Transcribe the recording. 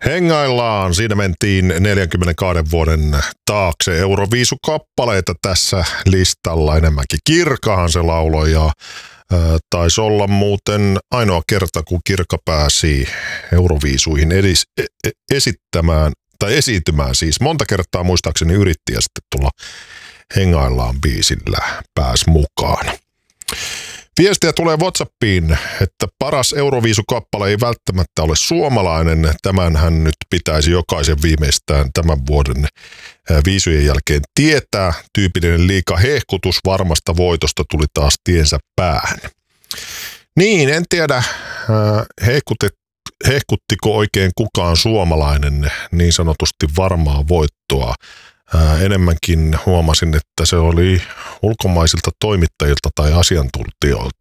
Hengaillaan, siinä mentiin 42 vuoden taakse. Euroviisukappaleita tässä listalla enemmänkin. Kirkahan se lauloi ja taisi olla muuten ainoa kerta, kun Kirka pääsi Euroviisuihin esittämään tai esiintymään siis. Monta kertaa muistaakseni yritti ja sitten tulla Hengaillaan biisillä pääsi mukaan. Viestiä tulee WhatsAppiin, että paras Euroviisukappale ei välttämättä ole suomalainen. Tämänhän nyt pitäisi jokaisen viimeistään tämän vuoden viisujen jälkeen tietää. Tyypillinen liika hehkutus varmasta voitosta tuli taas tiensä päähän. Niin, en tiedä hehkuttiko oikein kukaan suomalainen niin sanotusti varmaa voittoa. Enemmänkin huomasin, että se oli ulkomaisilta toimittajilta tai asiantuntijoilta.